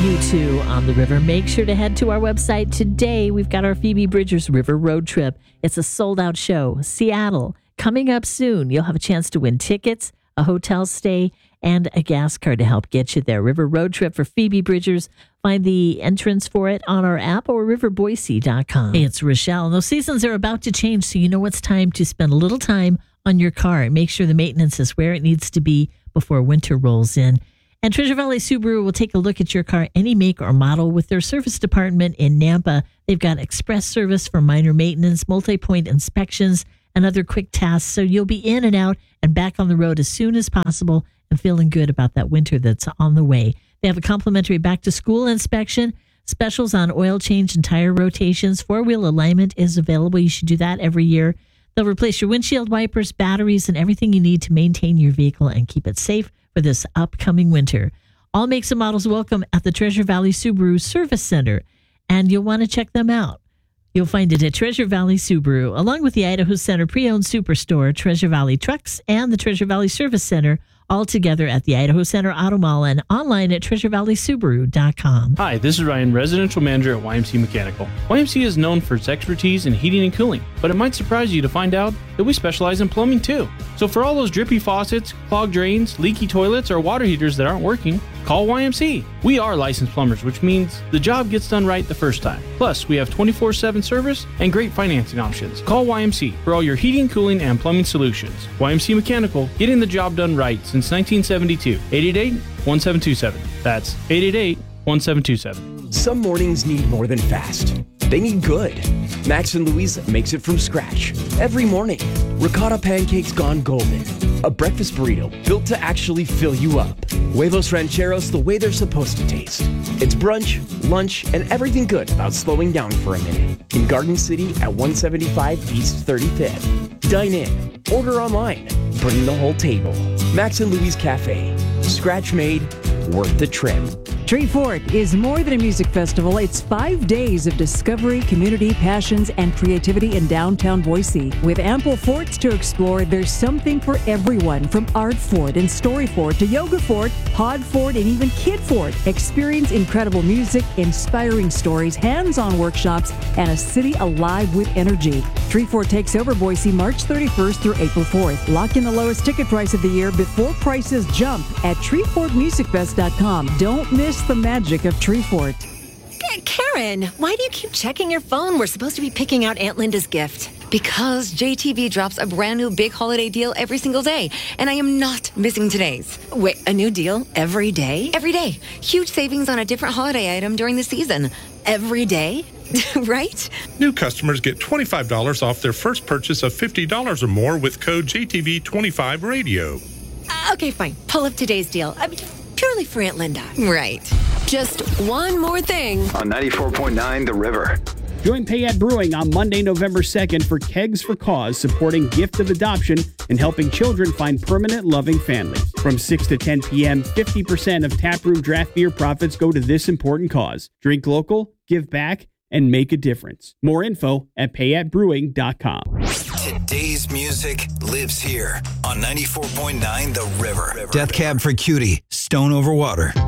you two on the river, make sure to head to our website today. We've got our Phoebe Bridgers River Road Trip. It's a sold-out show. Seattle, coming up soon. You'll have a chance to win tickets, a hotel stay, and a gas card to help get you there. River Road Trip for Phoebe Bridgers. Find the entrance for it on our app or riverboise.com. Hey, it's Rochelle. Those seasons are about to change, so you know it's time to spend a little time on your car. Make sure the maintenance is where it needs to be before winter rolls in. And Treasure Valley Subaru will take a look at your car, any make or model, with their service department in Nampa. They've got express service for minor maintenance, multi-point inspections, and other quick tasks, so you'll be in and out and back on the road as soon as possible and feeling good about that winter that's on the way. They have a complimentary back-to-school inspection, specials on oil change and tire rotations. Four-wheel alignment is available. You should do that every year. They'll replace your windshield wipers, batteries, and everything you need to maintain your vehicle and keep it safe for this upcoming winter. All makes and models welcome at the Treasure Valley Subaru Service Center, and you'll want to check them out. You'll find it at Treasure Valley Subaru, along with the Idaho Center Pre-Owned Superstore, Treasure Valley Trucks, and the Treasure Valley Service Center, all together at the Idaho Center Auto Mall and online at treasurevalleysubaru.com. Hi, this is Ryan, residential manager at YMC Mechanical. YMC is known for its expertise in heating and cooling, but it might surprise you to find out that we specialize in plumbing too. So for all those drippy faucets, clogged drains, leaky toilets, or water heaters that aren't working, call YMC. We are licensed plumbers, which means the job gets done right the first time. Plus, we have 24/7 service and great financing options. Call YMC for all your heating, cooling, and plumbing solutions. YMC Mechanical, getting the job done right since 1972. 888-1727. That's 888-1727. Some mornings need more than fast. They need good. Max and Louise makes it from scratch every morning. Ricotta pancakes gone golden. A breakfast burrito built to actually fill you up. Huevos rancheros the way they're supposed to taste. It's brunch, lunch, and everything good about slowing down for a minute. In Garden City at 175 East 35th. Dine in, order online, bring the whole table. Max and Louise Cafe. Scratch made, worth the trip. Treefort is more than a music festival. It's 5 days of discovery, community, passions, and creativity in downtown Boise. With ample forts to explore, there's something for everyone, from art fort and story fort to yoga fort, pod fort, and even kid fort. Experience incredible music, inspiring stories, hands-on workshops, and a city alive with energy. Treefort takes over Boise March 31st through April 4th. Lock in the lowest ticket price of the year before prices jump at treefortmusicfest.com. Don't miss the magic of Treefort. Karen, why do you keep checking your phone? We're supposed to be picking out Aunt Linda's gift. Because JTV drops a brand new big holiday deal every single day, and I am not missing today's. Wait, a new deal every day? Every day. Huge savings on a different holiday item during the season. Every day? Right? New customers get $25 off their first purchase of $50 or more with code JTV25radio. Okay, fine. Pull up today's deal. Purely for Aunt Linda. Right. Just one more thing. On 94.9 The River. Join Payette Brewing on Monday, November 2nd for Kegs for Cause, supporting gift of adoption and helping children find permanent loving families. From 6 to 10 p.m., 50% of taproom draft beer profits go to this important cause. Drink local, give back, and make a difference. More info at payettebrewing.com. Today's music lives here on 94.9 The River. Death Cab for Cutie, Stone Over Water.